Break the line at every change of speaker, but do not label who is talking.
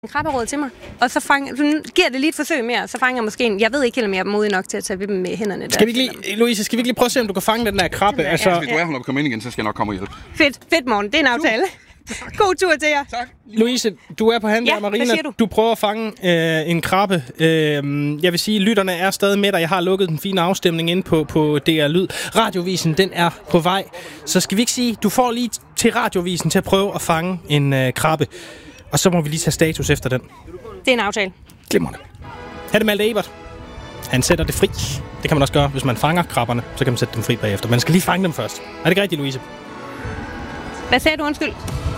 en krabberåd til mig, og så giver det lige et forsøg mere, så fanger jeg måske en. Jeg ved ikke helt, om jeg er modig nok til at tage ved dem med hænderne.
Louise, skal vi ikke lige prøve at se, om du kan fange den der krabbe?
Hvis du er her, når du kommer ind igen, så skal jeg nok komme og hjælpe.
Fedt, morgen. Det er en aftale. God tur til jer.
Tak.
Louise, du er på hand der, Marina.
Hvad siger du?
Du prøver at fange en krabbe. Jeg vil sige, at lytterne er stadig med dig. Jeg har lukket den fine afstemning ind på DR Lyd. Radiovisen, den er på vej. Så skal vi ikke sige, du får lige til Radiovisen til at prøve at fange en krabbe. Og så må vi lige tage status efter den.
Det er en aftale.
Glimrende. Her er det Malte Ebert. Han sætter det fri. Det kan man også gøre, hvis man fanger krabberne. Så kan man sætte dem fri bagefter. Man skal lige fange dem først. Er det ikke rigtigt, Louise?
Hvad sagde du, undskyld?